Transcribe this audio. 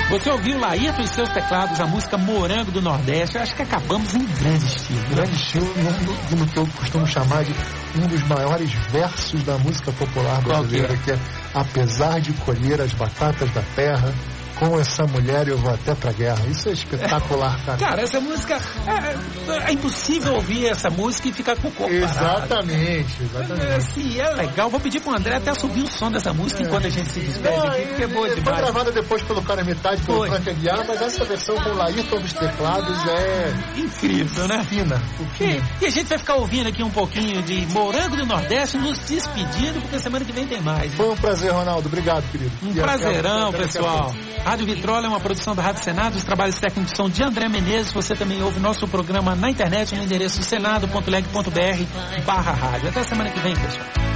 Você ouviu Laírton e seus teclados, a música Morango do Nordeste. Eu acho que acabamos em grande estilo. Grande estilo, no que eu costumo chamar de um dos maiores versos da música popular brasileira, que é: apesar de colher as batatas da terra, com essa mulher eu vou até pra guerra. Isso é espetacular, cara. Cara, essa música... É impossível ouvir essa música e ficar com o corpo parado. Exatamente. Sim, é legal. Vou pedir pro André até subir o som dessa música enquanto a gente se despede aqui, porque é boa demais. Foi gravada depois pelo Cara Metade, pelo Frank Aguiar, mas essa versão com o Laírton dos teclados é... incrível, né? Fina. E a gente vai ficar ouvindo aqui um pouquinho de Morango do Nordeste, nos despedindo, porque semana que vem tem mais. Foi um prazer, Ronaldo. Obrigado, querido. Um prazerão, pessoal. Rádio Vitrola é uma produção da Rádio Senado. Os trabalhos técnicos são de André Menezes. Você também ouve nosso programa na internet no endereço senado.leg.br/rádio. Até semana que vem, pessoal.